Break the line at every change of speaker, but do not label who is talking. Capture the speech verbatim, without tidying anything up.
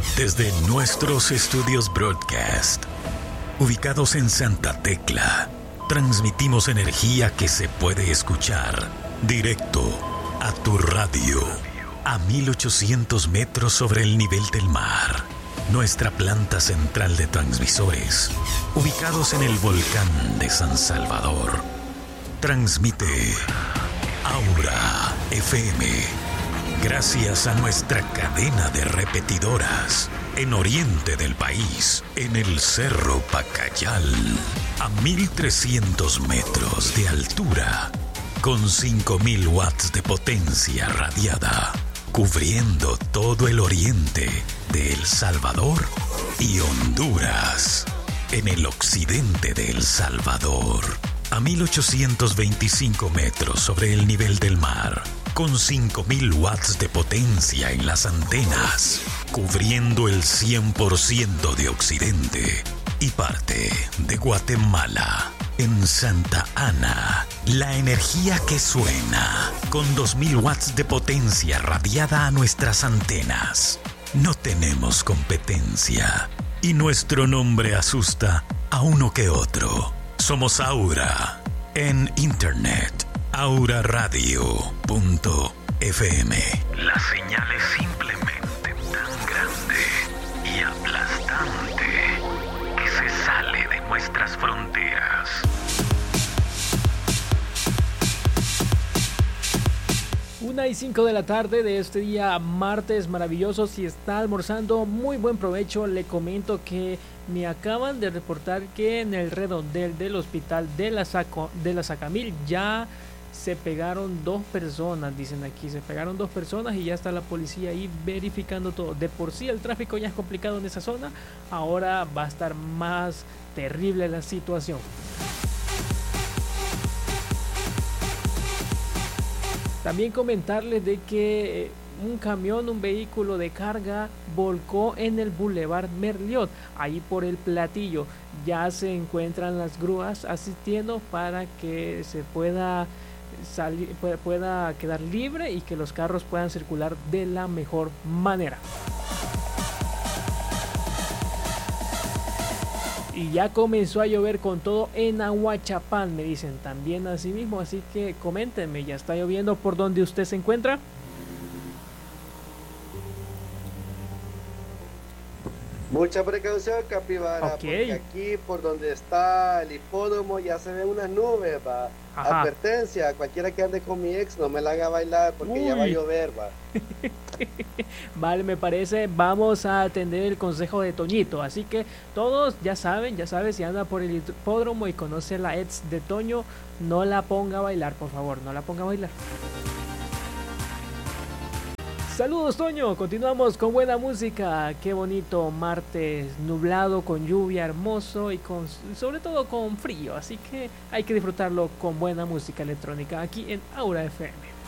Desde nuestros estudios broadcast, ubicados en Santa Tecla, transmitimos energía que se puede escuchar directo a tu radio, a mil ochocientos metros sobre el nivel del mar. Nuestra planta central de transmisores, ubicados en el volcán de San Salvador, transmite Aura F M. Gracias a nuestra cadena de repetidoras en oriente del país, en el Cerro Pacayal, a mil trescientos metros de altura, con cinco mil watts de potencia radiada, cubriendo todo el oriente de El Salvador y Honduras, en el occidente de El Salvador, a mil ochocientos veinticinco metros sobre el nivel del mar, con cinco mil watts de potencia en las antenas, cubriendo el cien por ciento de Occidente y parte de Guatemala. En Santa Ana, la energía que suena, con dos mil watts de potencia radiada a nuestras antenas. No tenemos competencia y nuestro nombre asusta a uno que otro. Somos Aura en Internet. aura radio punto f m. La señal es simplemente tan grande y aplastante que se sale de nuestras fronteras.
Una y cinco de la tarde de este día martes maravilloso. Si está almorzando, muy buen provecho. Le comento que me acaban de reportar que en el redondel del hospital de la, Saco, de la Sacamil ya se pegaron dos personas, dicen aquí, se pegaron dos personas y ya está la policía ahí verificando todo. De por sí el tráfico ya es complicado en esa zona, ahora va a estar más terrible la situación. También comentarles de que un camión, un vehículo de carga volcó en el Boulevard Merliot, ahí por el Platillo. Ya se encuentran las grúas asistiendo para que se pueda salir, pueda quedar libre y que los carros puedan circular de la mejor manera. Y ya comenzó a llover con todo en Ahuachapán, me dicen también así mismo, así que coméntenme, ¿ya está lloviendo por donde usted se encuentra?
Mucha precaución, Capibara,
Okay.
porque aquí por donde está el hipódromo ya se ven unas nubes, va.
Ajá.
Advertencia, cualquiera que ande con mi ex no me la haga bailar porque
Uy.
ya va a llover, va.
Vale, me parece, vamos a atender el consejo de Toñito, así que todos ya saben, ya saben, si anda por el hipódromo y conoce la ex de Toño, no la ponga a bailar, por favor, no la ponga a bailar. Saludos, Toño, continuamos con buena música. Qué bonito martes nublado, con lluvia, hermoso y con, sobre todo con frío, así que hay que disfrutarlo con buena música electrónica aquí en Aura F M.